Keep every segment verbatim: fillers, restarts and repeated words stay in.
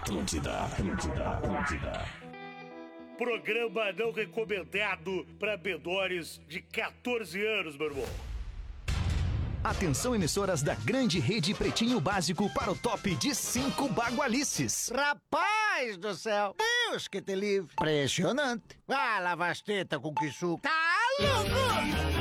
Atlântida, Atlântida, Atlântida. Programa não recomendado para menores de quatorze anos, meu irmão. Atenção, emissoras da grande rede Pretinho Básico para o top de cinco bagualices. Rapaz do céu, Deus que te livre. Impressionante. Ah, lava as tetas com que suco. Tá louco?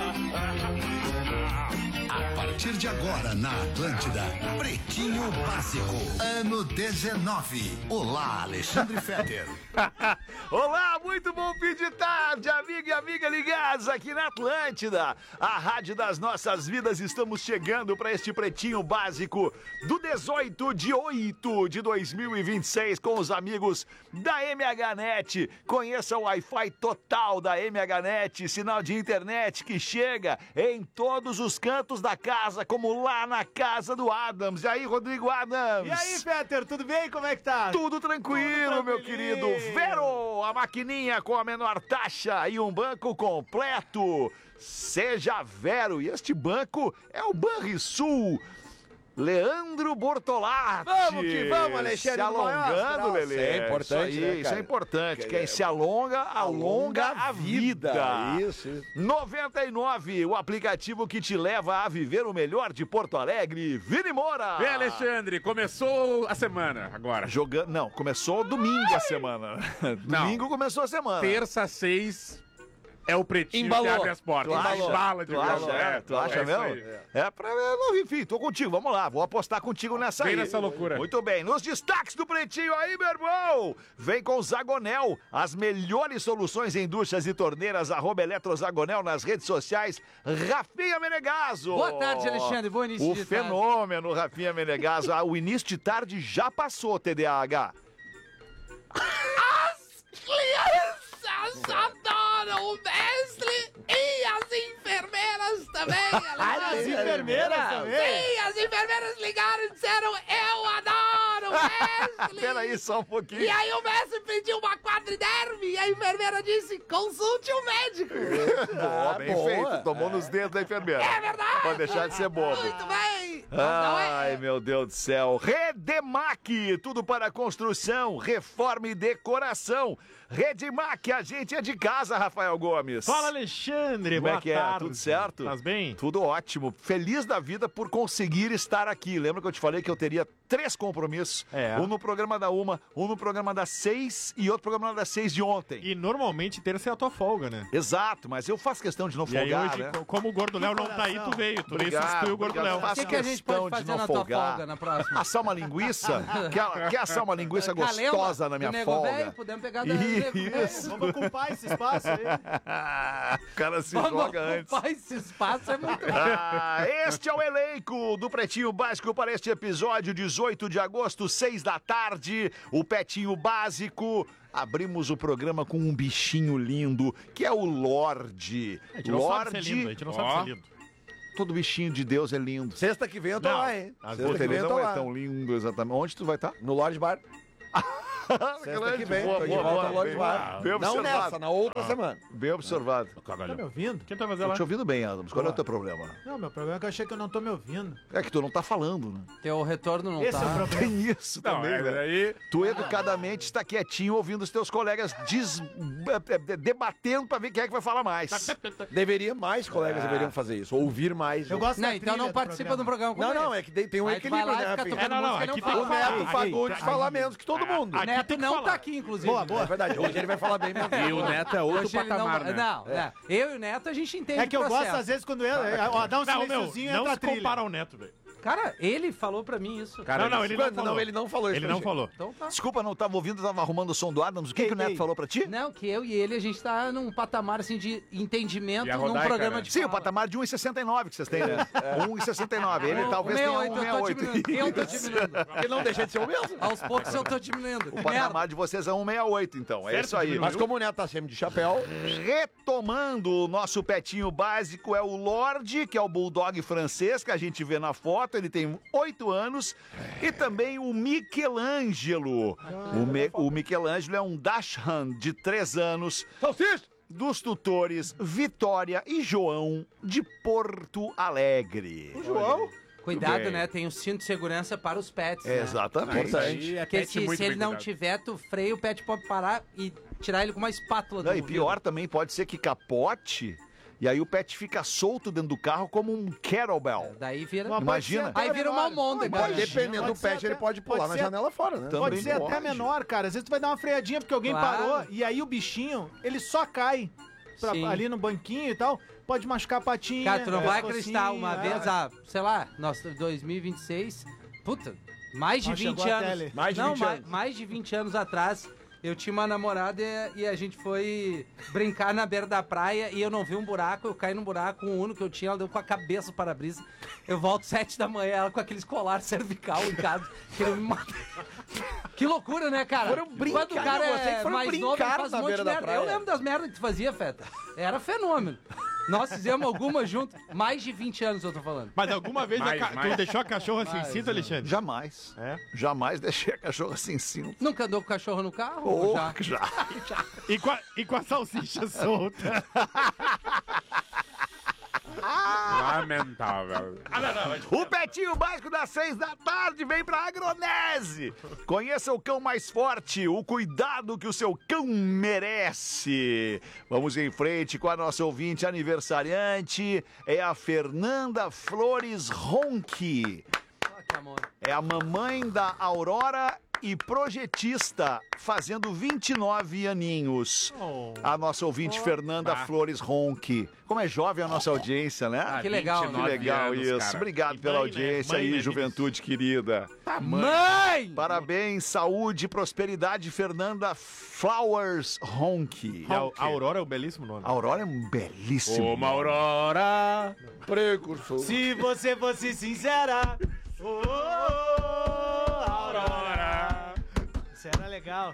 A partir de agora na Atlântida, Pretinho Básico, ano dezenove. Olá, Alexandre Fetter. Olá, muito bom fim de tarde, amigo e amiga ligados aqui na Atlântida, a rádio das nossas vidas. Estamos chegando para este Pretinho Básico do dezoito de oito de dois mil e vinte e seis com os amigos da M H Net. Conheça o Wi-Fi total da M H Net, sinal de internet que chega em todos os cantos da casa, como lá na casa do Adams. E aí, Rodrigo Adams? E aí, Peter, tudo bem? Como é que tá? Tudo tranquilo, Tudo meu querido. Vero, a maquininha com a menor taxa e um banco completo. Seja Vero. E este banco é o Banrisul. Leandro Bortolatti. Vamos que vamos, Alexandre. Se alongando, Lelê. Isso é importante, isso aí, né, isso é importante. Quem se alonga, alonga a vida. Isso, isso. noventa e nove, o aplicativo que te leva a viver o melhor de Porto Alegre. Vini Moura. Vem, Alexandre, começou a semana agora. Jogando, não, começou domingo a semana. Domingo Não. começou a semana. Terça, seis... É o Pretinho Embalou. que abre as portas. Tu acha? Embala de Tu vez. acha, É, tu acha é isso mesmo? aí. É pra... Não, enfim, tô contigo, vamos lá, vou apostar contigo nessa Vem aí. nessa loucura. Muito bem, nos destaques do Pretinho aí, meu irmão, vem com o Zagonel, as melhores soluções em duchas e torneiras, arroba Eletrozagonel nas redes sociais, Rafinha Menegaso. Boa tarde, Alexandre, bom início o de tarde. O fenômeno Rafinha Menegaso, ah, o início de tarde já passou, T D A H. As crianças adoram o mestre e as enfermeiras também, As enfermeiras também? Sim, as enfermeiras ligaram e disseram, eu adoro o mestre. Peraí, só um pouquinho. E aí o mestre pediu uma quadriderme e a enfermeira disse, consulte um médico. Boa, bem boa. feito, tomou nos dedos da enfermeira. É verdade. Pode deixar de ser bobo. Muito bem. Mas não é. Ai, meu Deus do céu. Redemac, tudo para construção, reforma e decoração. Redemac, a gente é de casa, Rafael Gomes. Fala, Alexandre. Como Boa é que tarde. é? Tudo certo? Tás bem? Tudo ótimo. Feliz da vida por conseguir estar aqui. Lembra que eu te falei que eu teria três compromissos? É. Um no programa da uma, um no programa das seis e outro programa das seis de ontem. E normalmente terça é a tua folga, né? Exato, mas eu faço questão de não E aí folgar, hoje, né? co- como o Gordo Léo não tá aí, tu veio. Tu veio Obrigado, substituir o Gordo obrigado. Léo. Faço O que que a gente questão pode de fazer não na tua folgar. folga, na próxima? Assar uma linguiça? quer, quer assar uma linguiça Calema, gostosa na minha do nego folga? velho, podemos pegar da nego velho. Isso. Vamos ocupar esse espaço aí. O cara se Vamos joga antes. ocupar esse espaço, é muito bom. Ah, este é o elenco do Pretinho Básico para este episódio, dezoito de agosto, seis da tarde. O Pretinho Básico. Abrimos o programa com um bichinho lindo, que é o Lorde. A gente não sabe se é lindo, a gente não sabe se é lindo. Todo bichinho de Deus é lindo. Sexta que vem eu tô Não. lá, hein? Às Sexta Puta, que vem ele eu tô não lá. é tão lindo exatamente. Onde tu vai estar? No Lodge Bar. Sexta que vem, boa, tô de boa, volta boa, ao Lodge bem- Bar. bem Não observado. nessa, na outra semana. Bem observado. Tá me ouvindo? Quem tu vai fazer Tô lá? te ouvindo bem, Adams. Qual é o teu problema? Não, meu problema é que eu achei que eu não tô me ouvindo. É que tu não tá falando, né? Teu retorno não Esse tá. é o problema. Tem isso Não, também, é, velho. aí... Tu educadamente está quietinho ouvindo os teus colegas des... eh, debatendo pra ver quem é que vai falar mais. Deveria mais colegas deveriam fazer isso. Ouvir mais. Eu gosto Não, da então trilha não participa do programa Não, como não, esse. é que tem, tem um Aí tu vai equilíbrio, lá e né, fica Rafinha? tocando É, não, não, música e aqui não tem O que fala. falar. Neto Aí, Fagundes aí, fala aí. menos que todo mundo. Aqui O Neto tem que não falar. tá aqui, inclusive. Boa, É boa. verdade, hoje ele vai falar bem mesmo. E o Neto é outro Hoje ele patamar, não, né? não, não. Eu e o Neto a gente entende É que eu o gosto, processo. às vezes, quando entra, ó, dá um Não, meu, silênciozinho e não entra a se trilha. compara ao Neto, velho. Cara, ele falou pra mim isso. Cara, Não, não, ele não Quando? falou. Não, ele não falou isso Ele pra não gente. falou. Então tá. Desculpa, não tava ouvindo, tava arrumando o som do Adams. O que, que o Neto ei. falou pra ti? Não, que eu e ele, a gente tá num patamar, assim, de entendimento E a num Rodaica, programa né? de Sim, o fala. patamar de um e sessenta e nove que vocês têm, né? um e sessenta e nove. Ele O talvez tenha um sessenta e oito, eu tô diminuindo. Eu tô diminuindo. Ele não deixa de ser o mesmo. Aos poucos eu tô diminuindo. O Que patamar merda. de vocês é um sessenta e oito, então. É Certo, isso aí. diminuiu. Mas como o Neto tá sempre de chapéu, Retomando o nosso petinho básico, é o Lorde, que é o bulldog francês que a gente vê na foto. Ele tem oito anos. E também o Michelangelo. O, Me- o Michelangelo é um dachshund de três anos. salsicha! Dos tutores Vitória e João de Porto Alegre. O João? Cuidado, bem. né? Tem o cinto de segurança para os pets, É, né? exatamente. Aí é Porque pet se, muito se ele bem não cuidado. tiver, tu freia, o pet pode parar e tirar ele com uma espátula do Não, e ouvido. pior também, pode ser que capote e aí o pet fica solto dentro do carro como um kettlebell. Daí vira... Mas Imagina. pode ser Aí vira uma almôndega. Pode- né? Dependendo do Pode ser pet, ele até- pode pular pode na ser- janela fora, né? Também Pode ser pode. até menor, cara. Às vezes tu vai dar uma freadinha porque alguém Claro. parou e aí o bichinho, ele só cai pra- Sim. ali no banquinho e tal. Pode machucar a patinha. Cara, tu não vai pescocinho, acreditar, uma é. vez, ah, sei lá, nós, dois mil e vinte e seis, puta, mais de Não, chegou vinte até anos. ali. Mais de não, vinte mais, anos. mais de vinte anos atrás, eu tinha uma namorada e, e a gente foi brincar na beira da praia e eu não vi um buraco, eu caí num buraco, um Uno que eu tinha, ela deu com a cabeça para a brisa. Eu volto sete da manhã, ela com aqueles colar cervical em casa, querendo me matar. Que loucura, né, cara? Foram brincar, Quando o cara né? Vocês é foram mais novo, ele brincar faz na um monte beira de da merda. praia. Eu lembro das merdas que tu fazia, Feta. Era fenômeno. Nós fizemos algumas juntas. Mais de vinte anos eu tô falando. Mas alguma vez Mais, a ca- mais. tu deixou a cachorra sem Mais, cinto, é. Alexandre? Jamais. É? Jamais deixei a cachorra sem cinto. Nunca andou com o cachorro no carro? Oh, Ou já? já. E com a, e com a salsicha solta? Lamentável. O Pretinho Básico das seis da tarde vem pra Agronese. Conheça o cão mais forte, o cuidado que o seu cão merece. Vamos em frente com a nossa ouvinte aniversariante, é a Fernanda Flores Ronchi. Ah, que amor. É a mamãe da Aurora e projetista, fazendo vinte e nove aninhos. A nossa ouvinte Fernanda Bah. Flores Ronchi. Como é jovem a nossa audiência, né? Ah, Que legal, Que né? legal anos, isso. cara. Obrigado E pela mãe, né? audiência Mãe, aí, né, juventude querida. Mãe! Parabéns, saúde e prosperidade, Fernanda Flowers Ronchi. E a, a Aurora é um belíssimo nome. A Aurora é um belíssimo. Uma aurora. Precursor. Se você fosse sincera. Oh, Aurora. Isso era legal.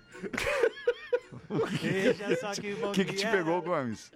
Veja só que bom O que, que te é. pegou, Gomes?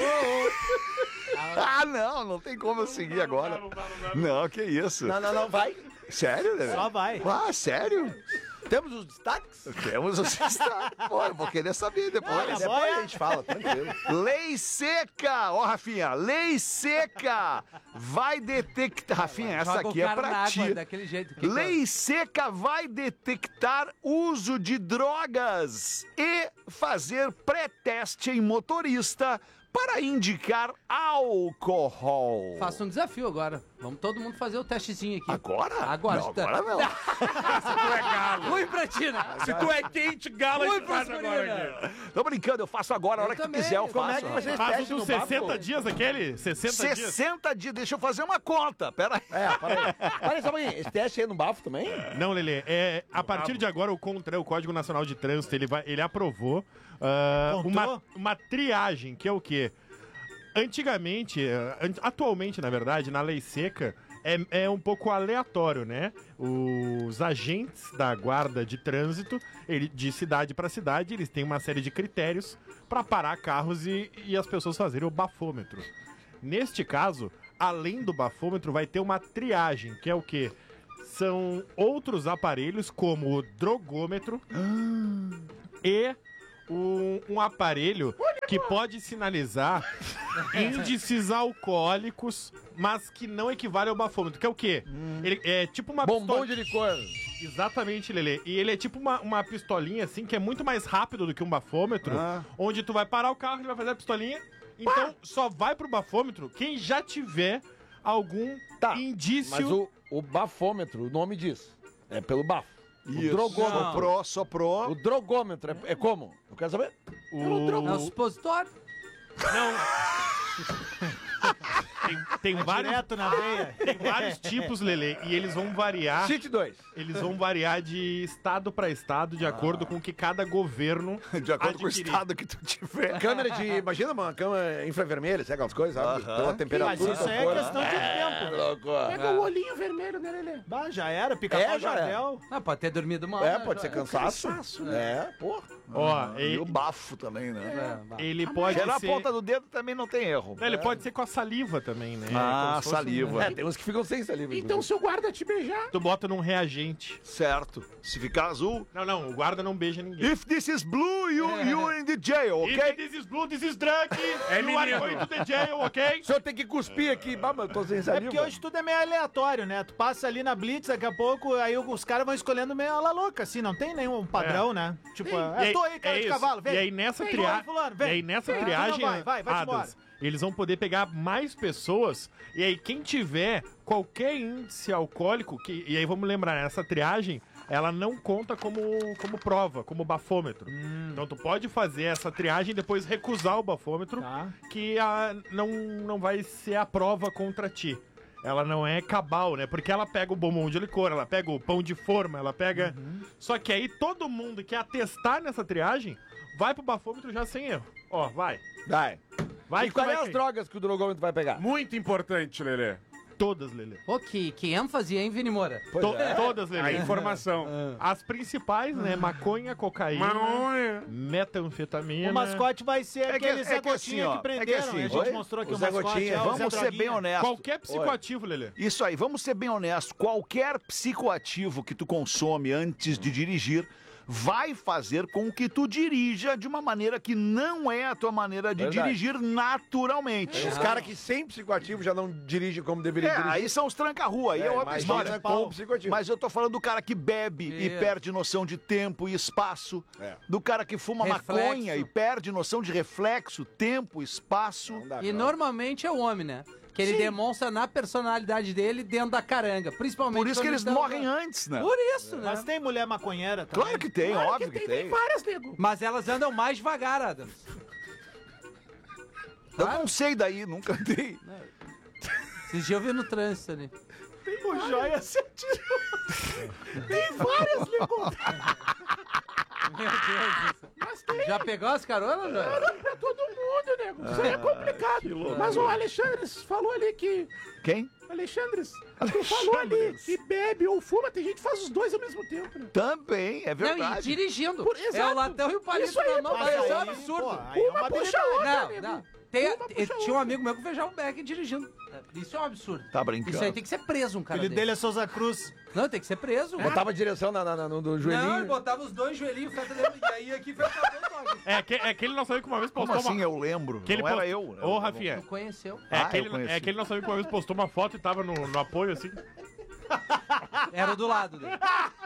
Ah, não, não tem como eu seguir agora. Não, que isso. Não, não, não, vai. Sério, né? Só vai. Ah, sério? Temos os destaques? Temos os destaques. Pô, eu vou querer saber depois. Mas depois a gente fala, tranquilo. Lei seca! Ó, Rafinha, lei seca vai detectar. Rafinha, essa Joga o aqui é cara na pra água ti. daquele jeito. Que Lei seca vai detectar uso de drogas e fazer pré-teste em motorista para indicar álcool. Faça um desafio agora. Vamos todo mundo fazer o testezinho aqui. Agora? Agora. Não, agora não. Se tu é galo. Ui, Pretina! Se tu é quente, galo, a Ui, gente faz agora Prosperina! aqui. Tô brincando, eu faço agora, a hora Eu que também. tu quiser eu Como faço. é que vocês Faz testam uns no sessenta bafo? dias aquele? sessenta dias? sessenta dias, deixa eu fazer uma conta, pera aí. É, para aí. Para aí, só um pouquinho. Esse teste aí no bafo também? Não, Lelê, é, a partir de agora o CONTRAN, o Código Nacional de Trânsito, ele, vai, ele aprovou ah, Contou? uma, uma triagem, que é o quê? Antigamente, eh, an- atualmente, na verdade, na lei seca, é, é um pouco aleatório, né? Os agentes da guarda de trânsito, ele, de cidade para cidade, eles têm uma série de critérios para parar carros e, e as pessoas fazerem o bafômetro. Neste caso, além do bafômetro, vai ter uma triagem, que é o quê? São outros aparelhos, como o drogômetro e um, um aparelho que pode sinalizar índices alcoólicos, mas que não equivale ao bafômetro, que é o quê? Ele é tipo uma Bombom pistola- de licor. Exatamente, Lelê. E ele é tipo uma, uma pistolinha, assim, que é muito mais rápido do que um bafômetro, Ah. onde tu vai parar o carro, ele vai fazer a pistolinha, então só vai pro bafômetro quem já tiver algum Tá, indício... Mas o, o bafômetro, o nome diz. É pelo bafo. O Isso. drogômetro. Soprou, soprou. O drogômetro é, é como? Eu quero saber. O... É o supositório. Tem, tem vários, Direto na veia. tem vários tipos, Lelê, e eles vão variar... Cite dois. Eles vão variar de estado para estado, de acordo com o que cada governo De acordo com o adquirir. estado que tu tiver. Câmera de. Imagina uma câmera infravermelha, sabe aquelas coisas? Sabe? Aham. Pela Mas temperatura. isso aí é cor. questão de tempo. louco. Pega o olhinho vermelho, né, Lelê? Bah, já era, pica-pau, É, já era. jardel. Ah, pode ter dormido mal. É, né, pode ser Joel? cansaço. É, porra. Ó, E e- o bafo também, né? É, vai. ele pode Cheirar a ser... ponta do dedo também não tem erro. Não, ele pode ser com a saliva também. também, né? Ah, Como se fosse saliva. É, tem uns que ficam sem saliva. Então se o guarda te beijar... Tu bota num reagente. Certo. Se ficar azul... Não, não, o guarda não beija ninguém. If this is blue, you, you in the jail, ok? If this is blue, this is drunk. É you are menino. going to the jail, ok? O senhor tem que cuspir aqui. Bah, mas eu tô sem É saliva. porque hoje tudo é meio aleatório, né? Tu passa ali na Blitz, daqui a pouco, aí os caras vão escolhendo meio ala louca, assim, não tem nenhum padrão, né? Tipo, E é, tô aí, cara é de isso. cavalo, vem. E aí nessa, Vem, tria... vai, fulano, vem. e aí nessa Vem, triagem, tu não vai, vai, vai-te Adams, embora. eles vão poder pegar mais pessoas. E aí quem tiver qualquer índice alcoólico, que... e aí vamos lembrar, essa triagem, ela não conta como, como prova, como bafômetro. Hum. Então tu pode fazer essa triagem e depois recusar o bafômetro, Tá. que a... não, não vai ser a prova contra ti. Ela não é cabal, né? Porque ela pega o bombom de licor, ela pega o pão de forma, ela pega... Uhum. Só que aí todo mundo que atestar nessa triagem vai pro bafômetro já sem erro. Ó, vai. Vai. Vai E que quais vai é as cair. drogas que o drogômetro vai pegar? Muito importante, Lelê. Todas, Lelê. Pô, que, que ênfase, hein, Vini Moura? Pois To- é. Todas, A Lelê. informação. As principais, né? Maconha, cocaína, Maconha. metanfetamina. O mascote vai ser É que- aquele é Zé que Gotinha assim, ó, que é que prenderam. assim, e a gente oi? mostrou aqui O o, Zé mascote. Gotinha, é o Vamos Zé ser Droguinha. bem honestos. Qualquer psicoativo, Lelê. Isso aí, vamos ser bem honestos. Qualquer psicoativo que tu consome antes de dirigir vai fazer com que tu dirija de uma maneira que não é a tua maneira de Verdade. dirigir naturalmente. Os caras que sem psicoativo já não dirigem como deveriam É, dirigir. aí são os tranca-rua, aí é, outra mas história. isso é com psicoativo. Mas eu tô falando do cara que bebe e Isso. perde noção de tempo e espaço. É. Do cara que fuma Reflexo. maconha e perde noção de reflexo, tempo, espaço. Não dá, E não. normalmente é o homem, né? Que ele demonstra na personalidade dele dentro da caranga. Principalmente Por isso que quando eles ele tá- morrem antes, né? Por isso, né? Mas tem mulher maconheira também. Claro que tem, óbvio que tem. Várias, nego. Mas elas andam mais devagar, Adams. Eu não sei daí, nunca dei. Esses dias eu vi no trânsito ali. O joia certinho. Tem várias, nego. Meu Deus do céu. Já pegou as caronas, Joia? Pra todo mundo, nego. Isso aí é complicado. Mas o Alexandre falou ali que... Quem? Alexandre, tu falou ali que bebe ou fuma, tem gente que faz os dois ao mesmo tempo, né? Também, é Não, e verdade. dirigindo. Por- É exato. o latão e o palito Isso aí, na mão. mas Mas isso é um aí, absurdo. pô, aí é Uma uma puxa a outra, Não, nego. não. Tem, Uma puxa eh, a tinha outra. um amigo meu que fechava um beck dirigindo. Isso é um absurdo. Tá brincando. Isso aí tem que ser preso, um O cara filho dele. dele é Souza Cruz. Não, tem que ser preso. Botava a direção na, na, na- no do joelhinho. Não, ele botava os dois joelhinhos, feta dele, e aí aqui fechava o toque. É, que, é aquele nosso amigo que uma vez Como postou assim uma... eu lembro? Que ele não era post- eu. né? Ô, Rafinha. Tu conheceu? É, Ah, aquele, eu conheci. é aquele nosso amigo que uma vez postou uma foto e tava no, no apoio, assim. Era o do lado dele.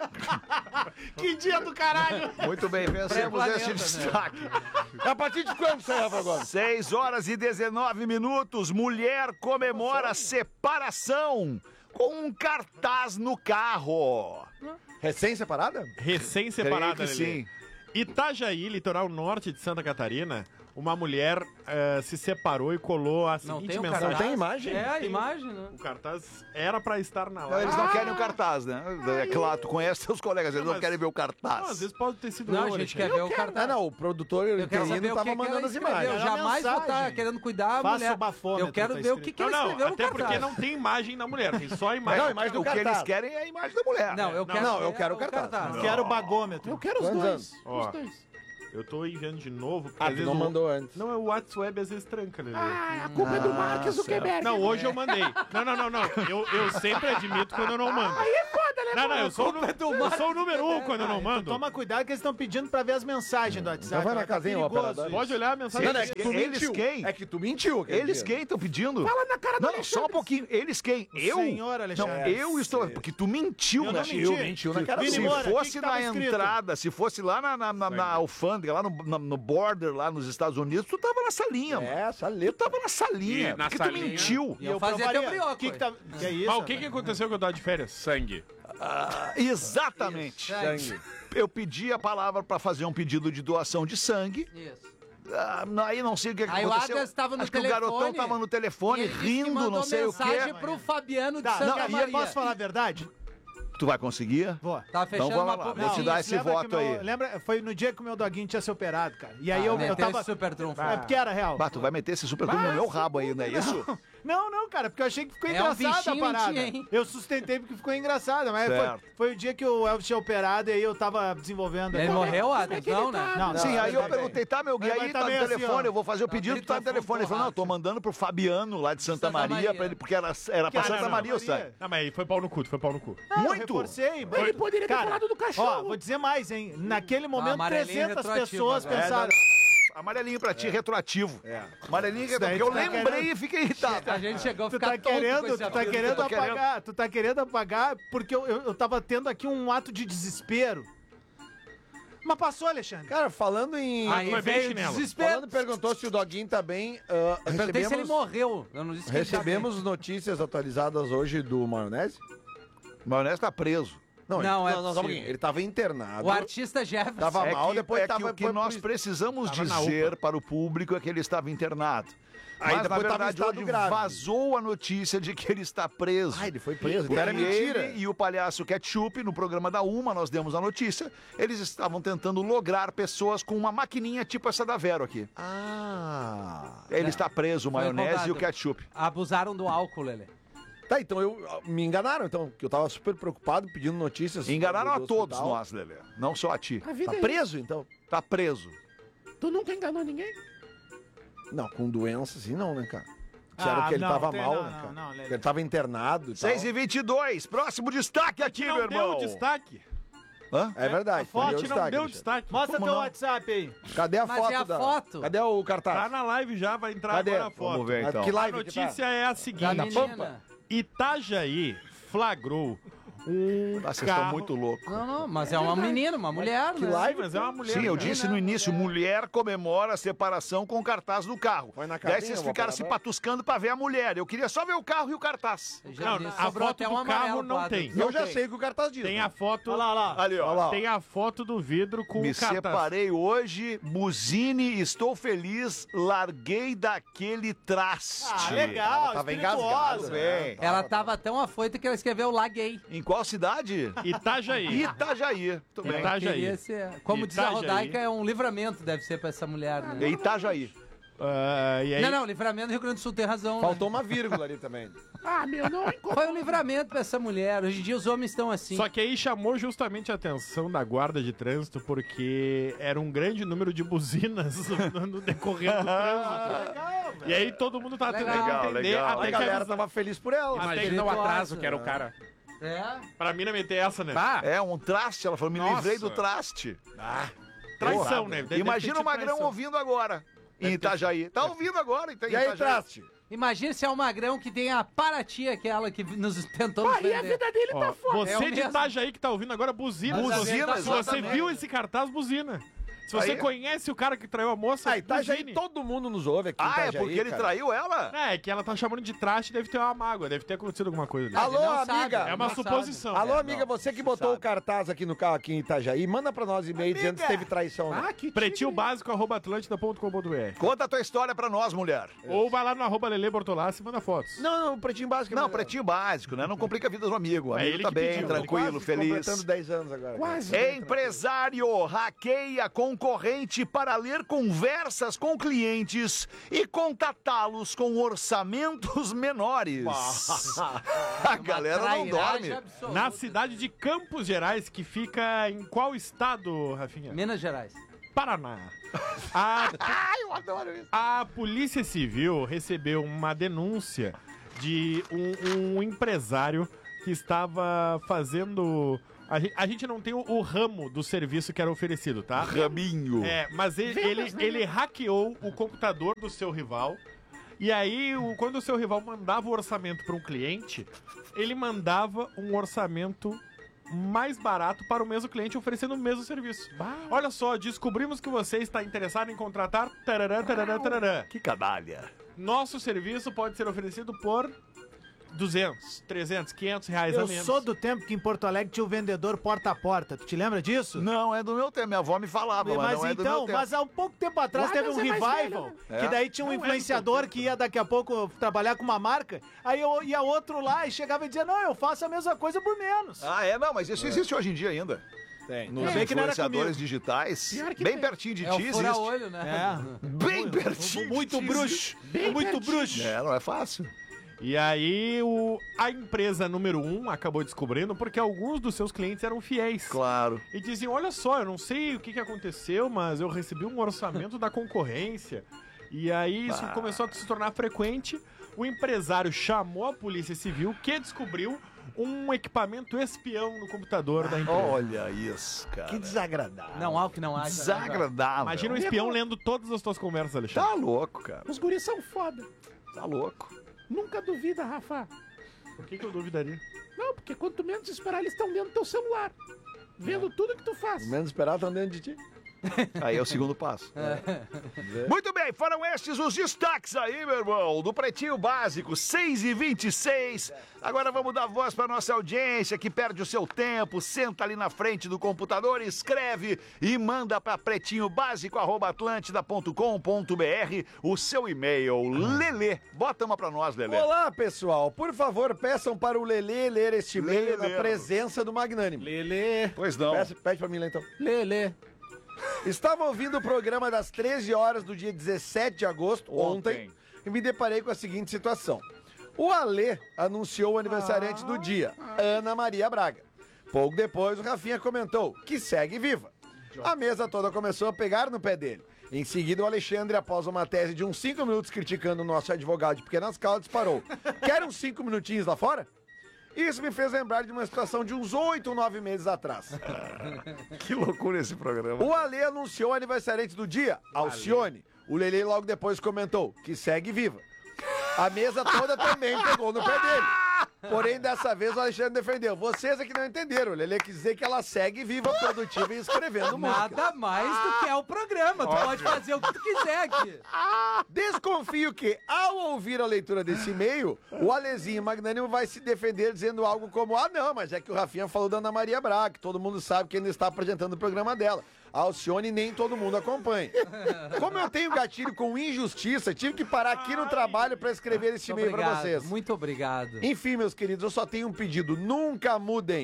Que dia do caralho. Muito bem, vencemos Pré-planeta, esse né? destaque. A partir de quando você Rafa, agora? seis horas e dezenove minutos. Mulher comemora separação com um cartaz no carro. Recém-separada? Recém-separada, Creio que Lelê. sim. Itajaí, litoral norte de Santa Catarina, uma mulher eh, se separou e colou a Não seguinte tem o mensagem. cartaz? Não tem imagem? É, a Tem- imagem, né? O cartaz era pra estar na Não, live. eles não querem o cartaz, né? É claro, tu conhece seus colegas, eles não mas- querem ver o Não, cartaz. às vezes pode ter sido Não, eu, a gente Alexandre. quer ver o Ah, cartaz. não, o produtor Eu quero saber interino o tava que, que mandando ela as escreveu. imagens. Eu Era jamais vou mensagem. estar querendo cuidar a Faça mulher. o bafômetro, Eu quero tá ver o escrito. que, que Não, ela não, escreveu no até cartaz. porque não tem imagem da mulher, tem só a imagem. Não, imagem do o que eles cartaz. querem é a imagem da mulher. Não, eu Não, quero não, ver eu quero o o cartaz. Não. Quero o bagômetro. Eu quero os Quantos dois. anos? Ó. Os dois. Eu tô enviando de novo, porque Ah, às tu vezes não o- mandou antes. Não, é o WhatsApp às vezes tranca, Lelê. Ah, a culpa é do Mark Zuckerberg. Não, hoje eu mandei. Não, não, não, não. Eu, eu sempre admito quando eu não mando. Aí é foda, né? Não, não, eu sou, o nu- eu sou o número um quando eu não mando. Toma cuidado que eles estão pedindo pra ver as mensagens do WhatsApp. Então vai na Tá casinha, ó, perigoso operador. isso. Pode olhar a mensagem. Não, não, é que tu Eles mentiu. quem? É que tu mentiu. aquele Eles dia. quem estão pedindo? Fala na cara do Não, não, só um Alexandre. pouquinho. Eles quem? Eu? Senhor Alexandre. Não, eu estou... Porque tu mentiu, Eu né? não menti. Eu mentiu na cara Vini Se dele. Moura, o que fosse que na tava escrito? entrada, se fosse lá na, na, na, na alfândega, lá no, na- no border, lá nos Estados Unidos, tu tava na salinha, mano. É, essa Tu letra. tava na salinha, E na porque salinha- tu mentiu. E eu fazia teu brioco. O que que tá... Que é isso? Mas o que, que aconteceu que eu tava de férias? Sangue. Ah, exatamente. Sangue. Eu pedi a palavra pra fazer um pedido de doação de sangue. Isso. Ah, aí não sei o que, que Aí o aconteceu. Adams tava no Acho telefone. que o garotão tava no telefone E ele disse que rindo, mandou não sei o mensagem quê. pro Fabiano de Tá, Santa não, e Maria. eu posso falar a verdade? Tu vai conseguir? Vou. Tá fechando Então, uma vamos lá, pouco. vou te Não, dar Isso, esse lembra voto que meu- aí. Lembra, foi no dia que o meu doguinho tinha se operado, cara. E aí Ah, eu, eu meteu tava... esse super trunfo. É porque era real. Bah, tu vai meter esse super no meu rabo aí, não é isso? Não, não, cara, porque eu achei que ficou É um engraçada a bichinho parada. em ti, hein? Eu sustentei porque ficou engraçada, mas foi, foi o dia que o Elvis tinha operado e aí eu tava desenvolvendo. Ele Como é- morreu, como é Adams? que ele Não, tá? né? Não, Sim, não, aí tá eu perguntei, tá, meu Gui, Mas aí tá tá no meio assim, telefone, ó. eu vou fazer o Não, pedido, ele tá no tá telefone. Ele falou, não, eu tô mandando pro Fabiano, lá de Santa, Santa Maria, Maria. pra ele, porque era, era pra Cara, Santa não, Maria, Maria. sabe? Não, mas aí foi pau no cu, foi pau no cu. Não, Muito. Eu reforcei. Ele poderia ter Cara, falado do cachorro. Ó, vou dizer mais, hein? Naquele momento, amarelinho trezentas retroativo pessoas agora. pensaram... Amarelinho pra ti, retroativo. Amarelinho Isso daí retroativo, porque eu tu tá lembrei querendo- e fiquei irritado. A gente chegou a Tu ficar tá tonto com querendo, esse tu tá apelido. querendo tô querendo. apagar, tu tá querendo apagar porque eu, eu, eu tava tendo aqui um ato de desespero. Mas passou, Alexandre. Cara, falando em. Aí Foi bem veio o chinelo. desespero. Falando, perguntou se o Doguinho tá bem. ah, Eu perguntei se ele recebemos morreu. Eu não disse que ele tá recebemos notícias atualizadas hoje do Maionese? O Maionese tá preso. Não, Não, ele, é não, não, só um possível. pouquinho. Ele tava internado. bem. O artista Jefferson. Tava É mal, que, depois é tava. que o que foi nós pro- precisamos Tava na dizer para o público é que ele estava internado. Aí Mas, na depois tava em verdade, estado hoje grave. vazou a notícia de que ele está preso. Ah, ele foi preso. Porque Então era mentira. ele e o palhaço Ketchup, no programa da Uma, nós demos a notícia, eles estavam tentando lograr pessoas com uma maquininha tipo essa da Vero aqui. Ah. Ele está preso, o Foi Maionese roubado. e o Ketchup. Abusaram do álcool, Lelê. Tá, então eu. Me enganaram, então, que eu tava super preocupado pedindo notícias. Enganaram do- a do todos hospital. nós, Lelê. Não só a ti. A vida Tá é preso, então? Tá preso. isso. Tu nunca enganou ninguém? Não, com doença assim não, né, cara? Disseram Ah, que ele não, tava tem- mal, não, né, não, cara? não, Lelê. Que ele tava internado e tal. seis e vinte e dois, próximo destaque aqui, não meu deu irmão. destaque. Hã? É verdade. A foto foi A o gente não destaque, deu Alexandre. destaque. Mostra Como teu não? WhatsApp aí. Cadê a Mas foto é a da... foto. Cadê o Tá cartaz? na live já, vai entrar Cadê? agora a foto. Vamos ver então. Que A live que tá? notícia é a Da seguinte. menina. Itajaí flagrou um Ah, vocês estão carro... muito loucos. Não, não, mas é uma menina, uma mulher, Que né? live? Mas é uma mulher. Sim, eu cara. disse no início, mulher comemora a separação com o cartaz do carro. Foi na Daí casinha, vocês vou ficaram parar se pra- patuscando pra ver a mulher. Eu queria só ver o carro e o cartaz. Eu já Não, disse, a sobrou foto até do um carro amarelo não pro tem. Adams. Eu já sei que o cartaz diz. Tem a foto... Olha lá, olha lá. Ali, ó. Olha lá, ó. Tem a foto do vidro com Me o cartaz. separei hoje, buzine, estou feliz, larguei daquele traste. Ah, legal, Tava espirituosa. engasgado, Bem. Ela tava tão afoita que ela escreveu laguei. Em qual cidade? Itajaí. Itajaí. Tudo bem. Itajaí. Queria ser- Como diz a Itajaí. Rodaica, é um livramento, deve ser pra essa mulher, né? É Itajaí. Ah, e aí... Não, não, livramento do Rio Grande do Sul tem razão. Faltou uma vírgula ali também. Ah, meu, não Né? encontrou. Foi um livramento pra essa mulher. Hoje em dia os homens estão assim. Só que aí chamou justamente a atenção da guarda de trânsito porque era um grande número de buzinas no, no decorrer do trânsito. E aí todo mundo tá tentando Legal, entender legal. até A que galera tava feliz por ela. Até que Imagina o Espirituosa. atraso que era o cara. É? pra mim não meter essa, né? Bah, É um traste, ela falou, me Nossa. livrei do traste. Traição, Porra. né? Deve- Imagina deve o ter Magrão traição. ouvindo agora. Em Itajaí. Tá ouvindo agora, então, em E aí, Itajaí. traste? Imagina se é o Magrão que tem a Paraty, aquela que nos tentou nos Aí a vender. vida dele Ó, tá foda. você É o de mesmo. Itajaí que tá ouvindo agora, buzina. Buzina, Se você exatamente. viu esse cartaz, buzina. Se você Aí- conhece o cara que traiu a moça, Ah, Itajaí, buzine. todo mundo nos ouve aqui em Ah, é Itajaí, porque ele cara. traiu ela? É, é que ela tá chamando de traste, deve ter uma mágoa, deve ter acontecido alguma coisa ali. Alô, Ele não sabe, amiga. É uma não suposição. Alô, É, amiga, você que botou o cartaz aqui no carro aqui em Itajaí, manda pra nós e-mail dizendo se teve traição. Né? Ah, que Pretinho básico, arroba atlântida ponto com ponto br. Conta a tua história pra nós, mulher. Ou vai lá no arroba Lele Bortolassi e manda fotos. Não, não, pretinho básico. Não, mas- pretinho básico, né? Não complica a vida do amigo. O É amigo ele tá que bem, pediu. tranquilo, Quase feliz. completando dez anos agora. Quase. Empresário hackeia concorrente para ler conversas com clientes e contatá-los com orçamentos menores. A galera não Trairagem dorme. absoluta. Na cidade de Campos Gerais, que fica em qual estado, Rafinha? Minas Gerais. Paraná. A, a Polícia Civil recebeu uma denúncia de um, um empresário que estava fazendo... A gente, a gente não tem o, o ramo do serviço que era oferecido, tá? Rabinho. É, mas ele, ele, ele hackeou o computador do seu rival. E aí, o- quando o seu rival mandava o orçamento para um cliente, ele mandava um orçamento mais barato para o mesmo cliente, oferecendo o mesmo serviço. Olha só, descobrimos que você está interessado em contratar... Tarará, tarará, tarará. Que canalha. Nosso serviço pode ser oferecido por duzentos, trezentos, quinhentos reais a Eu menos. sou do tempo que em Porto Alegre tinha o vendedor porta a porta. Tu te lembra disso? Não, é do meu tempo. Minha avó me falava, mas, Mas não é do meu então, tempo. mas há um pouco tempo atrás O teve um Adams é mais revival, velho, né? que É. daí tinha um Não é do influenciador teu que ia daqui a pouco trabalhar com uma marca, aí eu ia outro lá e chegava e dizia, não, eu faço a mesma coisa por menos. Ah, é? Não, mas isso existe hoje em dia ainda. Tem. Nos Bem que não era influenciadores comigo. digitais. Pior que Bem tem. pertinho de É ti o existe. fura-olho, né? É. Bem pertinho. Muito de ti bruxo. existe. Bem Muito pertinho. bruxo. É, não é fácil. E aí o, a empresa número um acabou descobrindo porque alguns dos seus clientes eram fiéis. Claro. E diziam, olha só, eu não sei o que, que aconteceu, mas eu recebi um orçamento da concorrência. E aí isso Bah. começou a se tornar frequente. O empresário chamou a polícia civil, que descobriu um equipamento espião no computador da empresa. Olha isso, cara. Que desagradável. Não há o que não há. Desagradável. Imagina um espião lendo todas as tuas conversas, Alexandre. Tá louco, cara. Os guris são foda. Tá louco. Nunca duvida, Rafa. Por que, que eu duvidaria? Não, porque quanto menos esperar, eles estão dentro do teu celular. Vendo tudo que tu faz. Menos esperar, estão dentro de ti. Aí é o segundo passo. Muito bem, foram estes os destaques aí, meu irmão, do Pretinho Básico, seis e vinte e seis. Agora vamos dar voz para nossa audiência que perde o seu tempo, senta ali na frente do computador, escreve e manda para pretinho básico arroba atlântida ponto com ponto br o seu e-mail. Lelê, bota uma para nós, Lelê. Olá, pessoal. Por favor, peçam para o Lelê ler este e-mail na Lelê. presença do Magnânimo. Lelê. Pois não. Pede, pede pra mim lá, então. Lelê. Estava ouvindo o programa das treze horas do dia dezessete de agosto, ontem, Ontem. e me deparei com a seguinte situação. O Alê anunciou o aniversariante do dia, Ana Maria Braga. Pouco depois, o Rafinha comentou que segue viva. A mesa toda começou a pegar no pé dele. Em seguida, o Alexandre, após uma tese de uns cinco minutos criticando o nosso advogado de pequenas causas, disparou. Quer uns cinco minutinhos lá fora? Isso me fez lembrar de uma situação de uns oito ou nove meses atrás. Que loucura esse programa. O Alê anunciou o aniversariante do dia, Alcione. O Lelê logo depois comentou que segue viva. A mesa toda também pegou no pé dele. Porém, dessa vez o Alexandre defendeu. Vocês é que não entenderam. O Lelê quis dizer que ela segue viva, produtiva e escrevendo música. Nada mais do que é o programa. Tu pode fazer o que tu quiser aqui. Desconfio que, ao ouvir a leitura desse e-mail, o Alezinho Magnânimo vai se defender dizendo algo como: ah, não, mas é que o Rafinha falou da Ana Maria Braga, que todo mundo sabe que ainda está apresentando o programa dela. A Alcione nem todo mundo acompanha. Como eu tenho gatilho com injustiça, tive que parar aqui no trabalho para escrever esse e-mail para Obrigado, vocês. Muito obrigado. Enfim, meus queridos, eu só tenho um pedido: nunca mudem.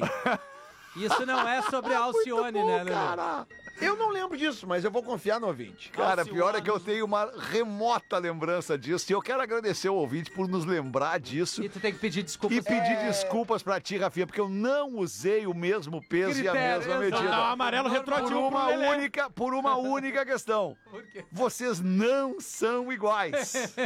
Isso não é sobre a Alcione, né, Lelê? Cara, eu não lembro disso, mas eu vou confiar no ouvinte. Cara, pior é que eu tenho uma remota lembrança disso. E eu quero agradecer ao ouvinte por nos lembrar disso. E tu tem que pedir desculpas. E pedir desculpas pra ti, Rafinha, porque eu não usei o mesmo peso Critério, e a mesma exato. medida. Não, amarelo por retroativo uma pro Lelê. única, por uma única questão. Vocês não são iguais.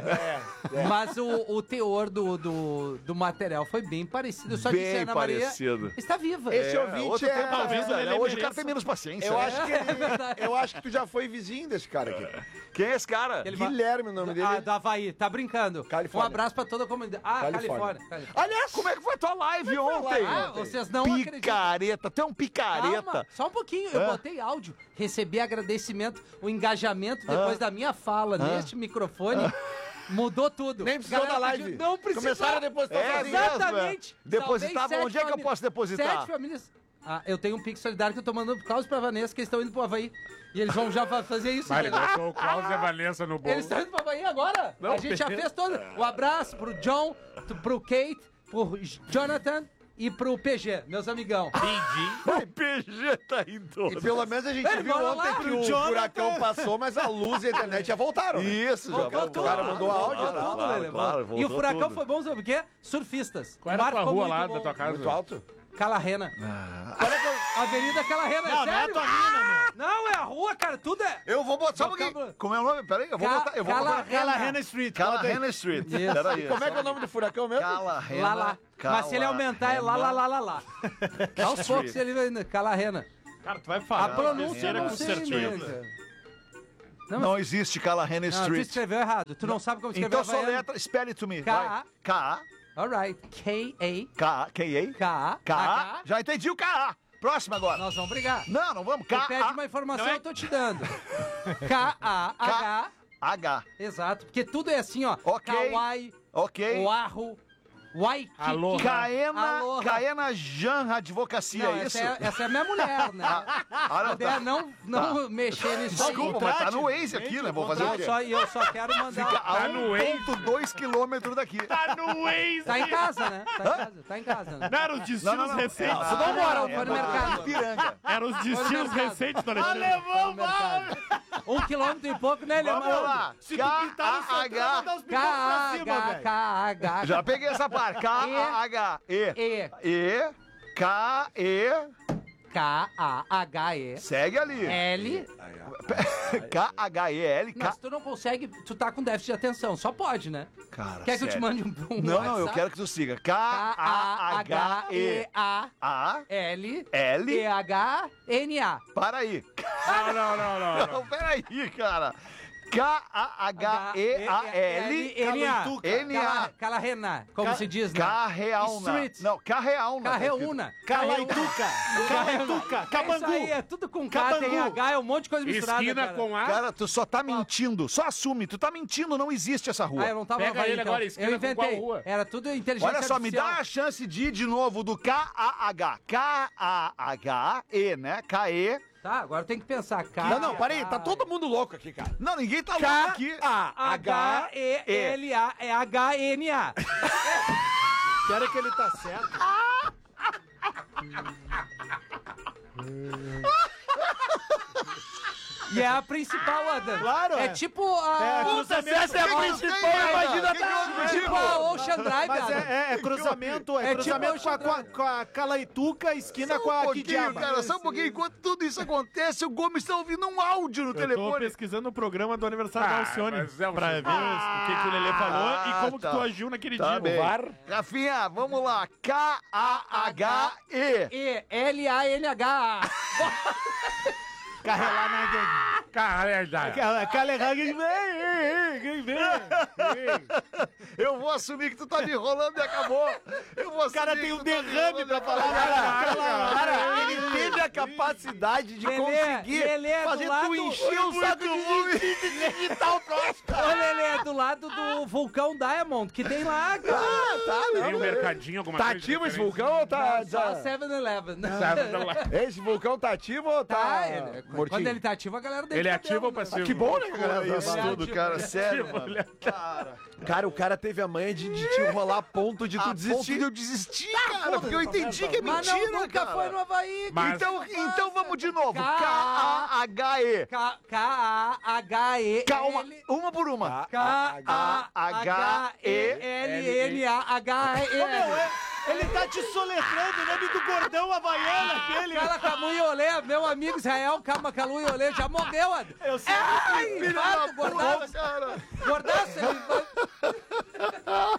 Mas o, o teor do, do, do material foi bem parecido. Eu só Bem disse Ana Maria parecido. está viva. Esse É, ouvinte outro é... tempo da vida, Lelê né? Hoje o mereça. cara tem menos paciência. Eu né? acho, que ele, eu acho que tu já foi vizinho desse cara aqui. Quem é esse cara? Ele vai- Guilherme, o nome dele. Ah, do Havaí, tá brincando. Califórnia. Um abraço pra toda a comunidade. Ah, Califórnia. Califórnia. Califórnia. Aliás, como é que foi a tua live ontem? Ah, vocês não acreditam. Picareta, tu é um picareta. Calma, só um pouquinho. Eu Ah. botei áudio, recebi agradecimento, o engajamento depois da minha fala neste microfone. Mudou tudo. Nem precisou Galera da live. pediu- Não precisou. Começaram a depositar É sozinho. mesmo, Exatamente. é. Depositar, Salvei onde é que eu sete posso depositar? Sete famílias. Ah, eu tenho um Pix solidário que eu tô mandando pro Klaus e pra Vanessa, que eles estão indo pro Havaí. E eles vão já fa- fazer isso. Mas ele né? botou o Klaus e a Vanessa no bolo. Eles estão indo pro Havaí agora. a gente já fez todo. Um abraço pro John, tu- pro Kate, pro Jonathan e pro P G, meus amigão. O P G tá em E todo. pelo menos a gente Ei, viu bora ontem lá, que pro o Jonathan. furacão passou, mas a luz e a internet já voltaram. né? Isso, já Voltou tudo. O cara mandou áudio, Voltou tá? tudo, Claro, Lelê. claro, e o voltou furacão tudo. foi bom, sabe o quê? Surfistas. Qual era a Mar tua ficou rua muito lá bom. da tua casa? Muito alto. Calarrena. Olha que- Avenida Calarrena, é Não, não é sério? tua mina, meu. Não, é a rua, cara, tudo é... Eu vou botar, só um Vocábulo- pouquinho. Como é o nome? Peraí, eu vou Ca- botar. Eu vou botar. Calarrena. Calarrena Street. bota aí. Calarrena Street. Isso. Peraí. Como é que é o nome do furacão mesmo? Calarrena. Lá, lá. Mas se ele aumentar, é lá, lá, lá, lá, lá. Aos poucos ele vai indo. Calarrena. Cara, tu vai A falar. pronúncia eu besteira não com sei, certeza. né, cara? Não, Não mas... existe Calarrena Não, tu Street. escreveu errado. Tu não sabe como escrever Então só havaiano. letra, spell it to me. K. Vai. K. Alright. K-A. K. K. K. K. H. Já entendi o K. Próximo agora. Nós vamos brigar. Não, não vamos. Tu K. pede uma informação, eu tô te dando. K-A-H. H. Exato. Porque tudo é assim, ó. Ok. Kawaii, Ok. Oahu, Waikiki. Alô. Caena, Aloha. Caena Jan Advocacia, Não, é isso? essa, é, essa é a minha mulher, né? Ah, não, Puder tá. não, não Tá. mexer nisso aí. Desculpa, mas tá no Waze aqui, né? Vou fazer o Não, quê? só, eu só quero mandar... Fica a um ponto dois quilômetros daqui. Tá no Waze! Tá em casa, né? Tá em casa, tá em casa. Né? Não, eram os destinos Não, não, não. recentes. É, Vamos embora, é, foi no é, mercado. Ipiranga. Eram os destinos mercado. recentes do Alexandre. Alemão, Um quilômetro e pouco, né, Vamos Leandro? lá. Se tu pintar no Santana, K A H. dá os pitocos pra cima, K velho. K H. Já peguei essa parte. K A H. E. E. E. K E. K A H E. Segue ali. L. K H E L. Não, K. se tu não consegue, tu tá com déficit de atenção. Só pode, né? Cara, Quer que eu te sério. mande um, um Não, não, eu WhatsApp? quero que tu siga. K A H E A A L L. E H N A. Para aí. Não, não, não, não. Não, peraí, cara. K A H E A L N A. N A. Calarrena, como se diz, né? Carreauna. Street. Não, Carreauna. Carreúna. Calaituca. Calaituca. Isso Cabangu. aí, é tudo com K, Cabangu. tem H, é um monte de coisa misturada, Esquina cara. com A. Cara, tu só tá mentindo. Só assume. Tu tá mentindo, não existe essa rua. Ah, eu não tava Pega no Havaí, ele então. agora, esquina Eu com inventei. qual rua? Era tudo inteligência Olha só, me dá artificial. a chance de ir de novo do K A H. K A H E, né? K E. Tá, agora tem que pensar. K, Não, não, para aí, tá todo mundo louco aqui, cara. Não, ninguém tá louco K aqui. A H E L A é H N A. Espera que ele tá certo. E é a principal, Adam. Claro, É é. tipo a... É, Puta, se essa é a principal, Tem, imagina que tá. que houve, tipo a Ocean Drive, Mas Adam. é, é- é cruzamento, é, É cruzamento tipo com, a, com, a, com a Calaituca, esquina Só com um a pouquinho, Kidiaba. cara, só um pouquinho. Enquanto tudo isso acontece, o Gomes tá ouvindo um áudio no Eu tô telefone. pesquisando o programa do aniversário Ah, da Alcione mas é um pra ver chute. o que, que o Lelê falou e como tá. que tu agiu naquele Tá dia. bem. No VAR. Rafinha, vamos lá. K A H E. E L A N H A. Carrelar na... Caralho, Carrelar... Vem, vem, vem. Eu vou assumir que tu tá me enrolando e acabou. Eu vou O cara assumir tem que um tu tá me derrame enrolando pra e falar. acabou. Cara, ele teve a capacidade de Lelê, conseguir Lelê, do fazer tu lado- encher o saco de de digitar o próximo. Ô, Lelê, é do lado do vulcão Diamond, que tem lá, cara. Ah, tá, Tem um não. mercadinho, alguma Tá coisa. ativo esse diferente? vulcão ou tá... Só tá- seven eleven. Sabe, então lá. Esse vulcão tá ativo ou tá... Tá, ele, mortinho? quando ele tá ativo, a galera dele Ele é tá ativo ou dentro, né? passivo? Que bom, né, galera? Olha isso Ele é tudo, ativo, cara. ele é Sério, ativo, mano. ele é Cara, Cara, o cara teve a manha de, de te enrolar a ponto de a tu ponto desistir. de eu desistir, cara, porque eu entendi que é Mas não, mentira, nunca cara. foi no Havaí. Mas- Então, então vamos de novo. K- K A H E. K A H E Calma, L uma por uma. K A H E L N A H E L. Ele tá te soletrando o nome do gordão havaiano aquele. Cala Camu e Olê, meu amigo Israel Calma Calu e Olê já morreu, Ad. Eu sei. Ai, Filho infarto, da gordaço, puta, cara. gordaço. ele-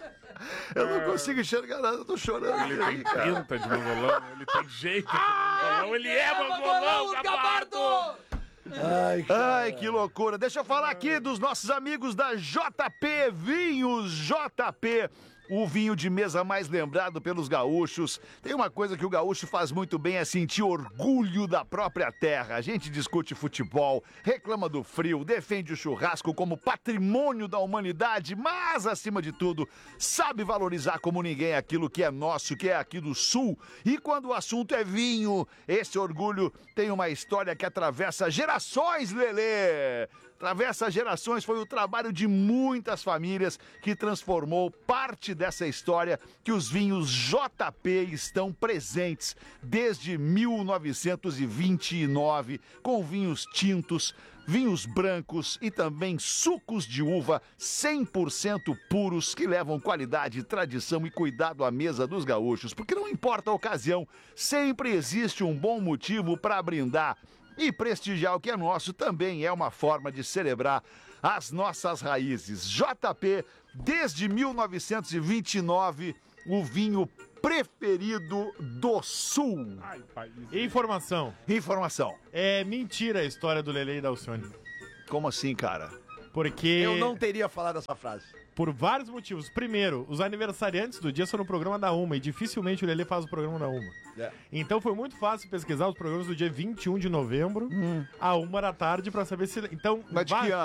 Eu não consigo enxergar nada, eu tô chorando. Ele tem pinta de mangolão, ele tem jeito de mangolão, ele é mangolão, gabardo! Ai, cara. Ai, que loucura. Deixa eu falar aqui dos nossos amigos da J P Vinhos J P. O vinho de mesa mais lembrado pelos gaúchos. Tem uma coisa que o gaúcho faz muito bem, é sentir orgulho da própria terra. A gente discute futebol, reclama do frio, defende o churrasco como patrimônio da humanidade, mas, acima de tudo, sabe valorizar como ninguém aquilo que é nosso, que é aqui do Sul. E quando o assunto é vinho, esse orgulho tem uma história que atravessa gerações, Lelê! Atravessa gerações, foi o trabalho de muitas famílias que transformou parte dessa história que os vinhos J P estão presentes desde mil novecentos e vinte e nove, com vinhos tintos, vinhos brancos e também sucos de uva cem por cento puros que levam qualidade, tradição e cuidado à mesa dos gaúchos. Porque não importa a ocasião, sempre existe um bom motivo para brindar. E prestigiar o que é nosso também é uma forma de celebrar as nossas raízes. J P, desde mil novecentos e vinte e nove, o vinho preferido do Sul. Ai, país. Informação. Informação. É mentira a história do Lelê e da Alcione. Como assim, cara? Porque... Eu não teria falado essa frase. Por vários motivos. Primeiro, os aniversariantes do dia são no programa da Uma e dificilmente o Lelê faz o programa da Uma. É. Então foi muito fácil pesquisar os programas do dia vinte e um de novembro, a uma da tarde, pra saber se... Então, Mas de vai- que ano?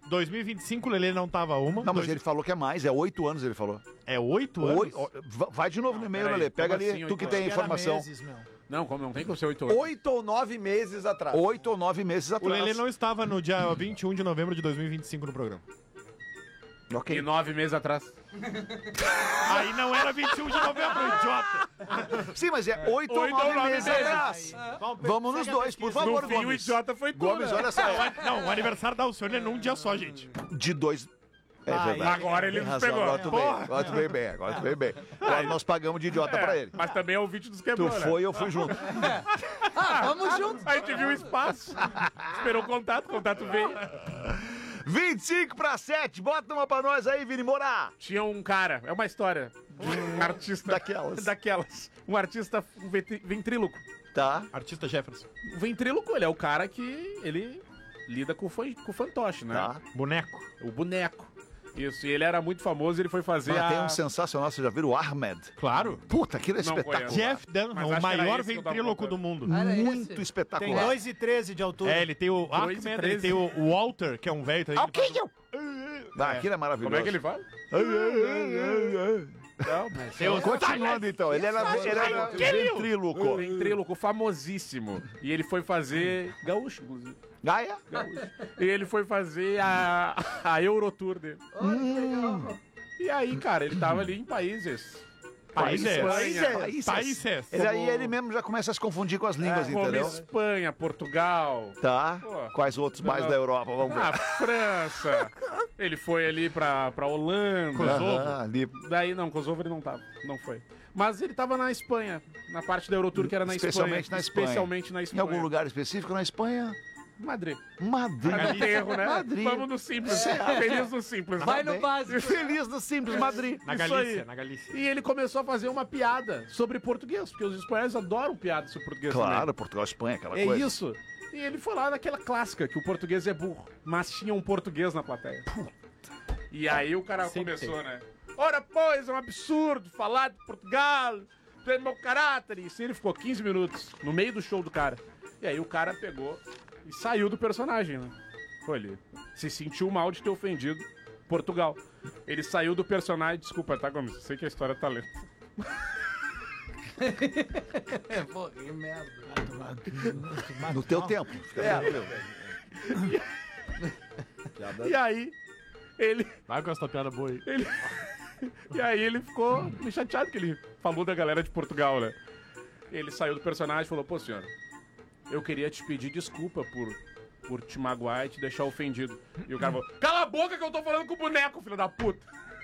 dois mil e vinte e cinco, o Lelê não tava uma. Não, mas Dois- ele falou que é mais, é oito anos, ele falou. É oito anos? Oi- ó, va- vai de novo no e-mail, peraí, Lelê. Pega como ali, assim, tu que oito tem a anos? informação. Meses, meu. Não, como não tem como ser oito anos. Oito ou nove meses atrás. Oito ou nove meses O atrás. Lelê não estava no dia vinte e um de novembro de dois mil e vinte e cinco no programa. Ok. E nove meses atrás. Aí não era vinte e um de novembro, idiota. Sim, mas é oito ou Oito ou nove nove meses meses. atrás. Vamos, Vamos nos segue a dois, por pesquisa. favor, No fim, o Gomes. idiota foi tu, Gomes, né? olha só. Não, o aniversário da Alcione é num dia só, gente. De dois... É Ah, verdade. Agora ele Tem nos razão, pegou. Agora tu veio, Porra. agora tu veio bem, agora tu veio bem. Agora nós pagamos de idiota pra ele. Mas também é o vídeo dos Tu quebrou, né? foi, eu fui junto. Ah, vamos juntos. A gente viu o espaço. Esperou o contato, o contato veio. vinte e cinco para sete, bota uma pra nós aí, Vini Morar. Tinha um cara, é uma história de um artista... Daquelas. Daquelas. Um artista um ventrí- ventríloco. Tá. Artista Jefferson. O ventríloco, ele é o cara que ele lida com o, fan- com o fantoche, né? Tá. Boneco. O boneco. Isso, e ele era muito famoso, ele foi fazer Ah, a... tem um sensacional, você já viu o Ahmed? Claro. Puta, aquilo é Não espetacular. conheço. Jeff Mas Dunham, acho o que era maior esse que eu tava ventríloco contando. do mundo. Ah, era Muito esse? Tem espetacular. dois e treze de altura. É, ele tem o Dois e Ahmed, ele treze. tem o Walter, que é um velho também. Ok, eu. Ah, aquilo é maravilhoso. Como é que ele fala? Não, mas... Tem o Continuando então, ele era, ele era ventríloco. Ventríloco famosíssimo. E ele foi fazer... Gaúcho, inclusive. Gaia? E ele foi fazer a, a Eurotour dele. E aí, cara, ele tava ali em países. Países. Espanha, Países. Países. Ele aí ele mesmo já começa a se confundir com as línguas, como entendeu? Espanha, Portugal, Tá. Pô. Quais outros mais Não. da Europa? Vamos ver. a França. Ele foi ali pra, pra Holanda. Aham, ali. Daí, não, Kosovo ele não tava. Não foi. Mas ele tava na Espanha. Na parte da Eurotour que era na Especialmente Espanha. na Espanha. Especialmente na Em Espanha. algum lugar específico na Espanha? Madrid. Madrid. Mas não tem erro, né? Madrid. Vamos no simples. Feliz no simples. Vai né? no básico. Feliz no simples Madrid. Na Isso Galícia, aí. na Galícia. E ele começou a fazer uma piada sobre português, porque os espanhóis adoram piadas sobre português Claro, Portugal, Espanha, aquela também. É coisa. isso. E ele foi lá naquela clássica, que o português é burro, mas tinha um português na plateia. E aí o cara Sempre começou, né? Ora, pois, é um absurdo falar de Portugal, tem meu caráter. E assim ele ficou quinze minutos no meio do show do cara. E aí o cara pegou e saiu do personagem, né? Foi ali. Se sentiu mal de ter ofendido Portugal. Ele saiu do personagem. Desculpa, tá, Gomes? Eu sei que a história tá lenta. Pô, que merda. No teu tempo. Fica tranquilo. E aí, ele. Vai com essa piada boa aí. ele... E aí ele ficou meio chateado que ele falou da galera de Portugal, né? Ele saiu do personagem e falou: pô, senhor, eu queria te pedir desculpa por, por te magoar e te deixar ofendido. E o cara falou: cala a boca que eu tô falando com o boneco, filho da puta.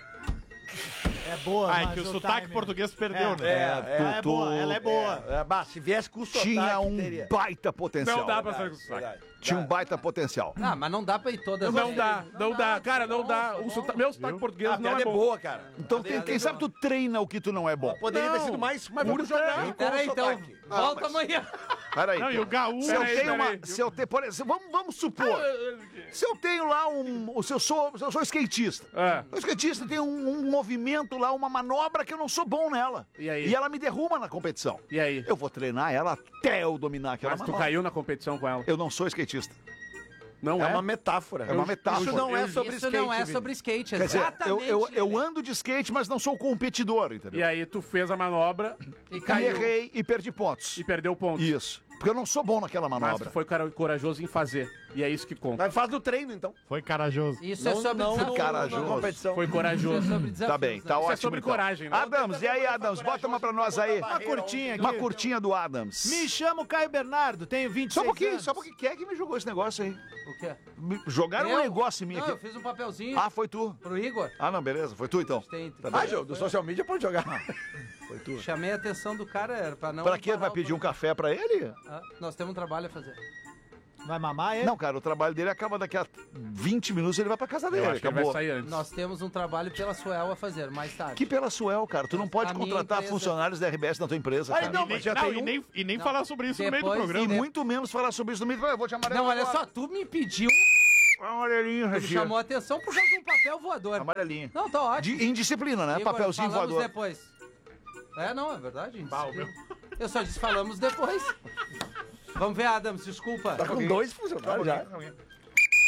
É boa, Ah, é mas que o o sotaque timing- português perdeu, É, né? É, ela é tu- boa, ela é boa. É, bah, se viesse com o sotaque, Tinha um teria. baita potencial. Não dá pra sair com o sotaque. Verdade. Tinha um baita potencial. Ah, mas não dá pra ir todas Não as dá, vezes. não dá. Cara, não dá. O sota- Meu sotaque português A não piada é é bom. boa, cara. Então, tem- quem sabe tu treina o que tu não é bom. Poderia ter Não, sido mais mas vamos curta jogar. e com Peraí, então. sotaque. Volta mas- amanhã. Peraí. Não, e o gaúcho... Se eu Peraí, tenho uma. peraí. Se eu tenho, por exemplo, vamos, vamos supor. Se eu tenho lá um. Se eu sou, se eu sou skatista. É. O skatista tem um, um movimento lá, uma manobra que eu não sou bom nela. E aí? E ela me derruba na competição. E aí? Eu vou treinar ela até eu dominar aquela Mas tu manobra. caiu na competição com ela. Eu não sou skatista. Não É é? uma metáfora. É uma metáfora. Isso não é sobre Isso skate. não é Vini. sobre skate, Quer dizer, eu, exatamente. eu, eu Lelê. ando de skate, mas não sou competidor, entendeu? E aí tu fez a manobra E E caiu. errei e perdi pontos. e perdeu pontos. Isso. Porque eu não sou bom naquela Mas manobra. tu foi cara- corajoso em fazer. E é isso que conta. Mas faz no treino, então. Foi corajoso. Isso é Não, sobre não, desafio. corajoso. na competição. Foi Isso é corajoso. sobre desafio. Tá bem, tá Isso ótimo. é sobre então. coragem, né? Adams, e aí, Adams? Bota uma pra nós aí. Uma curtinha aqui. Uma curtinha do Adams. Me chamo Caio Bernardo, tenho vinte e Só seis um pouquinho, anos. só um pouquinho. Quem é que me jogou esse negócio aí? O quê? Me jogaram um Eu? negócio em mim Não, eu aqui. fiz um papelzinho Ah, foi tu. pro Igor. Ah, não, beleza. Foi tu então. Tem, Tá Ah, bem. Gil, do social media pode jogar. Foi tu. Chamei a atenção do cara, era pra não... Pra quê? parar Vai o pedir um programa. café pra ele? Ah, nós temos um trabalho a fazer. Vai mamar ele? Não, cara, o trabalho dele acaba daqui a vinte minutos, ele vai pra casa dele. Eu acho que ele vai Acabou. sair antes. Nós temos um trabalho pela Suel a fazer, mais tarde. Que pela Suel, cara. Tu não pode A minha contratar empresa- funcionários da R B S na tua empresa, Aí cara. não, E nem, mas já não, tem e um. nem, e nem Não. falar sobre isso no meio do Depois- E programa. muito menos falar sobre isso no meio. Eu vou te amarelar Não, olha agora. só, tu me pediu, Amarelinho, tu me Regia. chamou a atenção por causa de um papel voador. Amarelinho. Não, tá ótimo. De indisciplina, né? Igor, Papelzinho falamos voador. depois. É, não, é verdade. Bah, o meu- Eu só disse falamos depois. Vamos ver, Adams, desculpa. Tá com dois funcionários já.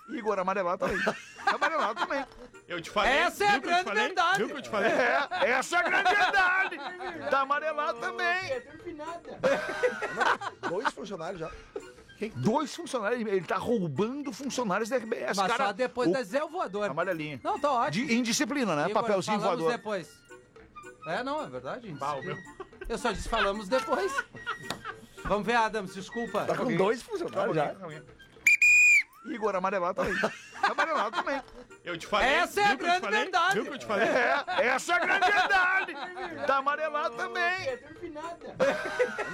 Igor, amarelado também. Amarelado também. Eu te falei. Essa é a viu que eu te grande falei? verdade. Viu que eu te falei? É, essa é a grande verdade. Tá amarelado também. Dois funcionários já. Dois funcionários, ele tá roubando funcionários da R B S, Mas cara. só depois o... da Zé o voador. Amarelinho. Não, tá ótimo. De indisciplina, né? Igor, Papelzinho falamos voador. depois. É, não, é verdade. Bah, o meu- Eu só disse falamos depois. Vamos ver, Adams, desculpa. Tá com dois funcionários já. Igor, amarelado também. Amarelado também. Eu te falei. Essa é a viu que eu te grande falei? verdade. Viu que eu te falei? É, essa é a grande verdade. Tá amarelado também.